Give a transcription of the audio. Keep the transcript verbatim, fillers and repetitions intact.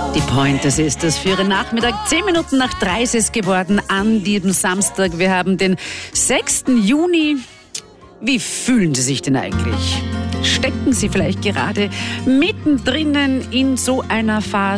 Die Pointers ist es für Ihren Nachmittag. Zehn Minuten nach drei ist es geworden an diesem Samstag. Wir haben den sechsten Juni. Wie fühlen Sie sich denn eigentlich? Stecken Sie vielleicht gerade mittendrin in so einer Phase?